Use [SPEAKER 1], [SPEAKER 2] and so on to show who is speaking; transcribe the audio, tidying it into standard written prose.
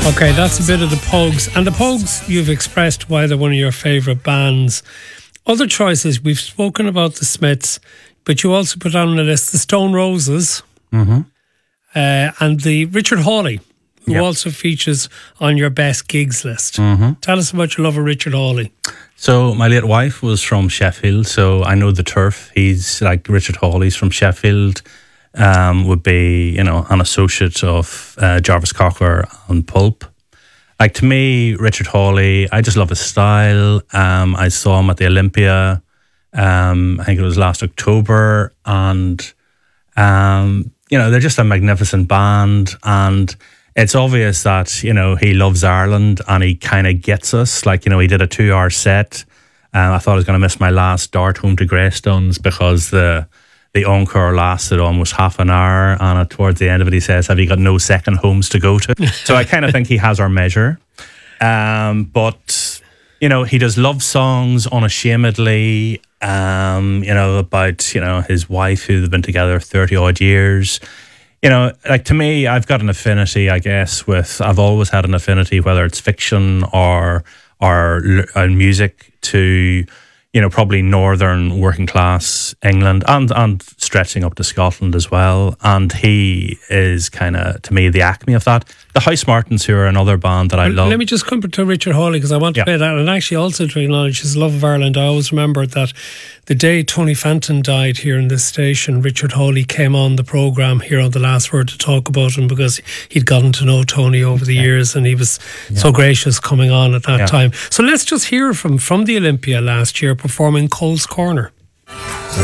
[SPEAKER 1] Okay, that's a bit of the Pogues. And the Pogues, you've expressed why they're one of your favourite bands. Other choices, we've spoken about the Smiths, but you also put on the list the Stone Roses and the Richard Hawley, who also features on your best gigs list. Tell us about your love of Richard Hawley.
[SPEAKER 2] So my late wife was from Sheffield, so I know the turf. He's like Richard Hawley's from Sheffield. Would be, you know, an associate of Jarvis Cocker on Pulp. Like, to me, Richard Hawley, I just love his style. I saw him at the Olympia, I think it was last October, and, you know, they're just a magnificent band, and it's obvious that, you know, he loves Ireland and he kind of gets us. Like, you know, he did a 2-hour set. I thought I was going to miss my last dart home to Greystones because the encore lasted almost half an hour, and towards the end of it he says, have you got no second homes to go to? So I kind of think he has our measure. But, you know, he does love songs unashamedly, you know, about, you know, his wife who they've been together 30 odd years. You know, like, to me, I've got an affinity, I guess, I've always had an affinity, whether it's fiction or music, to, you know, probably northern working class England and stretching up to Scotland as well. And he is kind of, to me, the acme of that. The Housemartins, who are another band that I love.
[SPEAKER 1] Let me just come to Richard Hawley, because I want to play that, and actually also to acknowledge his love of Ireland. I always remember that the day Tony Fenton died here in this station, Richard Hawley came on the programme here on The Last Word to talk about him, because he'd gotten to know Tony over the years, and he was so gracious coming on at that time. So let's just hear from the Olympia last year performing Cole's Corner.